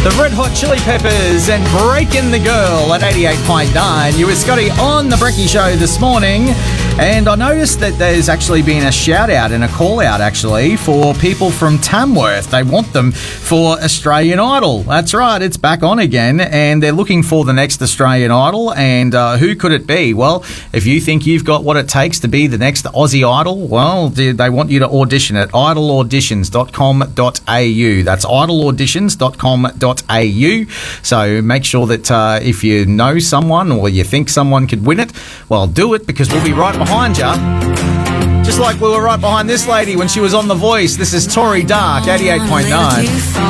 The Red Hot Chili Peppers and Breaking the Girl at 88.9. You were Scotty on the Brekkie Show this morning, and I noticed that there's actually been a shout out and a call out actually for people from Tamworth. They want them for Australian Idol. That's right, it's back on again, and they're looking for the next Australian Idol. And who could it be? Well, if you think you've got what it takes to be the next Aussie Idol, well, they want you to audition at idolauditions.com.au. That's idolauditions.com.au. So make sure that if you know someone or you think someone could win it, well, do it, because we'll be right behind you. Just like we were right behind this lady when she was on The Voice. This is Tori Dark, 88.9.